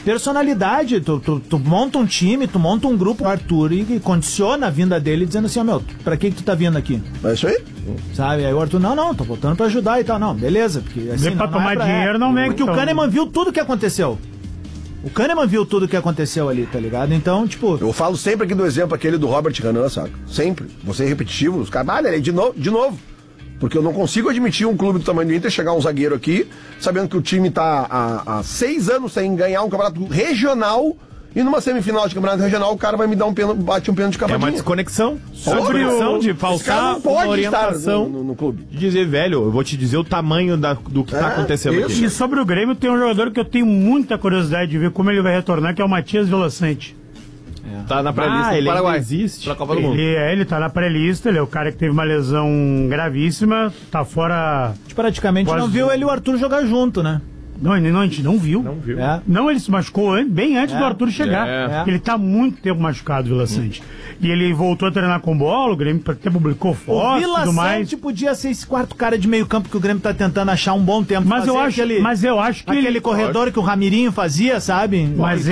personalidade. Tu monta um time, tu monta um grupo, o Arthur, e condiciona a vinda dele, dizendo assim, pra que tu tá vindo aqui? É isso aí. Sabe? Aí o Arthur, não, tô voltando pra ajudar e tal. Não, beleza. Porque, assim, pra tomar dinheiro, não vem. Porque o Kahneman viu tudo que aconteceu. O Kahneman viu tudo que aconteceu ali, tá ligado? Então, tipo... Eu falo sempre aqui do exemplo aquele do Robert Renan, saca? Sempre. Você é repetitivo, os caras... Olha, de novo. Porque eu não consigo admitir um clube do tamanho do Inter chegar um zagueiro aqui, sabendo que o time tá há 6 anos sem ganhar um campeonato regional, e numa semifinal de campeonato regional o cara vai me dar bate um pênalti de cavadinha. É uma desconexão. Desconexão de faltar uma orientação no clube. De dizer, velho, eu vou te dizer o tamanho do que tá acontecendo aqui. E sobre o Grêmio, tem um jogador que eu tenho muita curiosidade de ver como ele vai retornar, que é o Matias Villasante. Tá na pré-lista do Paraguai. Existe. Pra Copa do Mundo. Ele tá na pré-lista, ele é o cara que teve uma lesão gravíssima, tá fora... Praticamente não viu ele e o Arthur jogar junto, né? Não, a gente não viu. Não viu. Não, ele se machucou bem antes do Arthur chegar. Ele tá muito tempo machucado, Vila Sante. E ele voltou a treinar com bola, o Grêmio até publicou fotos e tudo mais. O Vila Sante podia ser esse quarto cara de meio campo que o Grêmio tá tentando achar um bom tempo. Mas eu acho que aquele corredor que o Ramirinho fazia, sabe? Mas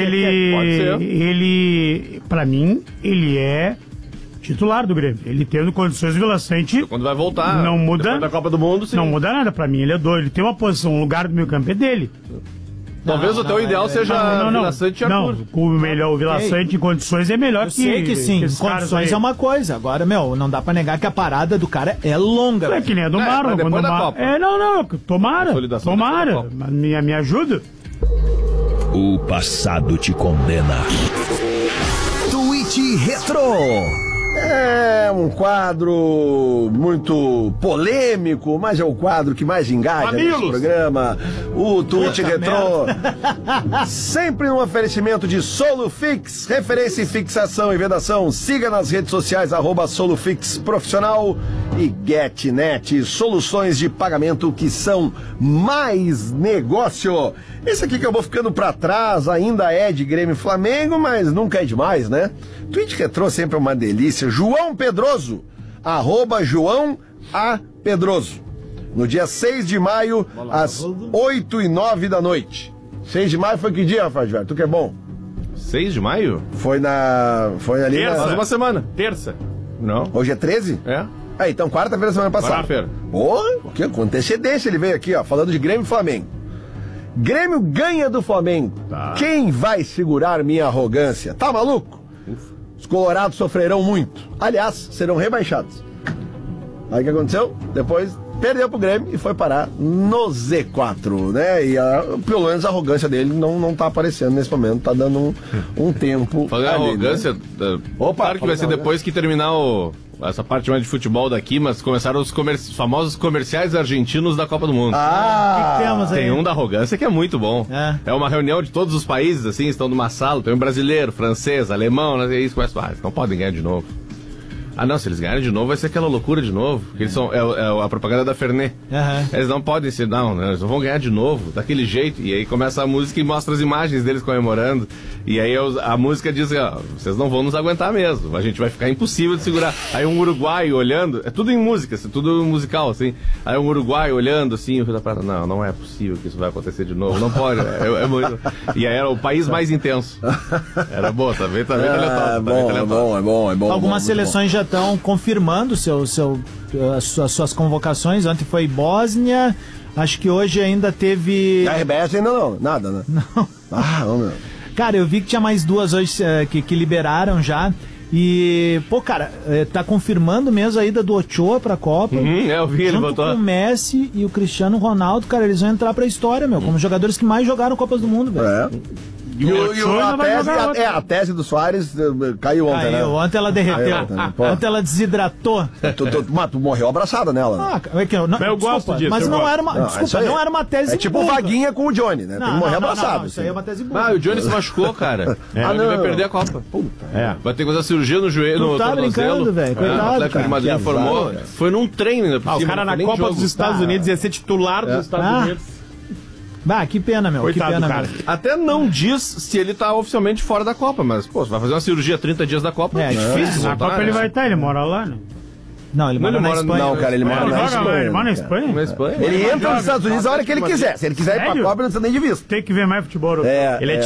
ele, pra mim, ele é titular do Grêmio. Ele tendo condições, Vila Sante... Quando vai voltar, não muda, depois da Copa do Mundo, sim. Não muda nada pra mim. Ele é doido. Ele tem uma posição, um lugar do meio campo é dele. Talvez o teu ideal seja Vila Sante e Arthur. O Vila Sante em condições é melhor que... Eu sei que sim, condições é uma coisa. Agora, não dá pra negar que a parada do cara é longa. É que nem a do Marlon. Depois da Copa. Tomara. Me ajuda. O passado te condena. Tweet Retro. É um quadro muito polêmico, mas é o quadro que mais engaja nesse programa. O Tweet Retrô. Sempre um oferecimento de Solufix, referência em fixação e vedação. Siga nas redes sociais, @Solufix Profissional e GetNet, soluções de pagamento que são mais negócio. Esse aqui que eu vou ficando pra trás ainda é de Grêmio e Flamengo, mas nunca é demais, né? Tweet Retrô sempre é uma delícia. João Pedroso, @João A. Pedroso. No dia 6 de maio, às 8h09 da noite. 6 de maio foi que dia, Rafael Gilberto? Tu que é bom? 6 de maio? Foi ali terça. na... Faz uma semana. Terça. Não. Hoje é 13? É. Então quarta-feira semana passada. Quarta-feira. Com antecedência ele veio aqui, falando de Grêmio e Flamengo. Grêmio ganha do Flamengo. Tá. Quem vai segurar minha arrogância? Tá maluco? Os colorados sofrerão muito. Aliás, serão rebaixados. Aí o que aconteceu? Depois perdeu pro Grêmio e foi parar no Z4, né? E pelo menos a arrogância dele não tá aparecendo nesse momento, tá dando um tempo. Falando em arrogância, né? Claro que vai ser depois que terminar essa parte mais de futebol daqui, mas começaram os famosos comerciais argentinos da Copa do Mundo. O que temos aí? Tem um da arrogância que é muito bom. É uma reunião de todos os países, assim, estão numa sala, tem um brasileiro, francês, alemão, né? E eles começam, eles não podem ganhar de novo. Não, se eles ganharem de novo, vai ser aquela loucura de novo. Porque eles são, a propaganda da Fernet. Eles não podem ser, né, eles não vão ganhar de novo, daquele jeito. E aí começa a música e mostra as imagens deles comemorando. E aí a música diz, vocês não vão nos aguentar mesmo. A gente vai ficar impossível de segurar. Aí um uruguaio olhando, é tudo em música, tudo musical, assim. Aí um uruguaio olhando, assim, o Rio da Prata, não é possível que isso vai acontecer de novo. Não pode, é muito... E aí era o país mais intenso. Era boa, tá vendo? É bom. Algumas seleções já estão confirmando as suas convocações. Ontem foi Bósnia, acho que hoje ainda teve... A RBS ainda não, nada, né? Não. Vamos. Cara, eu vi que tinha mais 2 hoje que liberaram já. E, cara, tá confirmando mesmo a ida do Ochoa pra Copa. Eu vi, ele botou. Com o Messi e o Cristiano Ronaldo, cara, eles vão entrar pra história, como jogadores que mais jogaram Copas do Mundo, velho. A tese do Soares caiu ontem, né? Ontem ela derreteu. Ontem ela desidratou. Tu morreu abraçada nela, né? Eu gosto disso. Mas não era uma tese. É tipo Vaguinha com o Johnny, né? Tem que morrer abraçado. Isso aí é uma tese boa. O Johnny se machucou, cara. Ele vai perder a Copa. Vai ter que fazer cirurgia no joelho, no tornozelo. Brincando, velho. Coitado, o Atlético de Madrid informou. Foi num treino ainda por cima. O cara na Copa dos Estados Unidos ia ser titular dos Estados Unidos. Que pena, Coitado, que pena, cara. Até não diz se ele tá oficialmente fora da Copa, mas, você vai fazer uma cirurgia 30 dias da Copa. É difícil. Na Copa ele vai estar, ele mora lá, né? Não, ele mora na Espanha. Não, cara, ele mora na Espanha. Ele mora na Espanha? Na Espanha. Ele entra nos Estados Unidos a hora que ele quiser. Se ele quiser ir pra Copa, ele não precisa nem de visto. Tem que ver mais futebol. Ele é